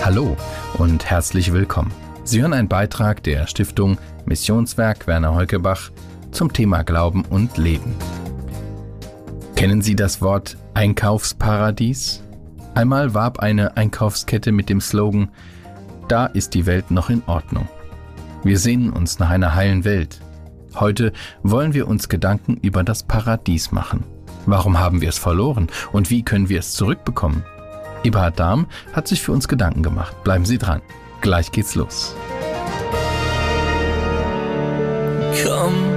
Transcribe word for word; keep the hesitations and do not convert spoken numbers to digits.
Hallo und herzlich willkommen. Sie hören einen Beitrag der Stiftung Missionswerk Werner Holkebach zum Thema Glauben und Leben. Kennen Sie das Wort Einkaufsparadies? Einmal warb eine Einkaufskette mit dem Slogan: Da ist die Welt noch in Ordnung. Wir sehnen uns nach einer heilen Welt. Heute wollen wir uns Gedanken über das Paradies machen. Warum haben wir es verloren und wie können wir es zurückbekommen? Eberhard Dahm hat sich für uns Gedanken gemacht. Bleiben Sie dran. Gleich geht's los. Komm